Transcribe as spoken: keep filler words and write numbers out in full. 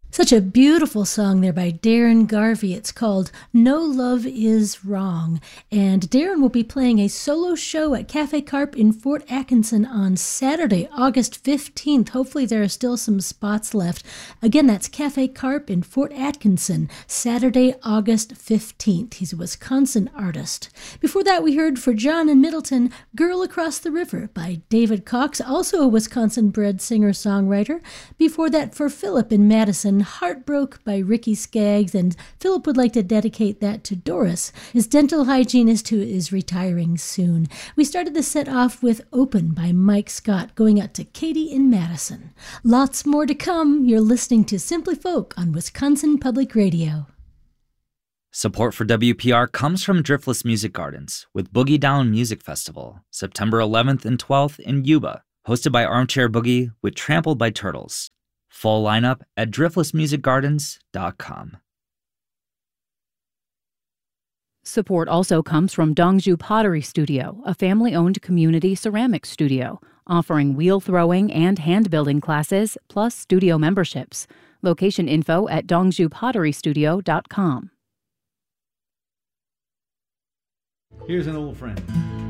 Such a beautiful song there by Darren Garvey. It's called No Love Is Wrong. And Darren will be playing a solo show at Cafe Carp in Fort Atkinson on Saturday, August fifteenth. Hopefully there are still some spots left. Again, that's Cafe Carp in Fort Atkinson, Saturday, August fifteenth. He's a Wisconsin artist. Before that, we heard for John in Middleton, Girl Across the River by David Cox, also a Wisconsin-bred singer-songwriter. Before that, for Philip in Madison, Heartbroke by Ricky Skaggs, and Philip would like to dedicate that to Doris, his dental hygienist who is retiring soon. We started the set off with Open by Mike Scott, going out to Katie in Madison. Lots more to come. You're listening to Simply Folk on Wisconsin Public Radio. Support for W P R comes from Driftless Music Gardens with Boogie Down Music Festival, September eleventh and twelfth in Yuba, hosted by Armchair Boogie with Trampled by Turtles. Full lineup at driftless music gardens dot com. Support also comes from Dongju Pottery Studio, a family-owned community ceramics studio, offering wheel throwing and hand-building classes, plus studio memberships. Location info at dongju pottery studio dot com. Here's an old friend.